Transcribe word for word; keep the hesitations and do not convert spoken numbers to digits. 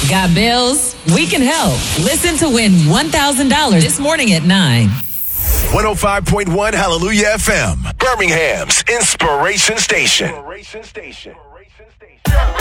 Got bills? We can help. Listen to win one thousand dollars this morning at nine. one oh five point one Hallelujah F M, Birmingham's Inspiration Station.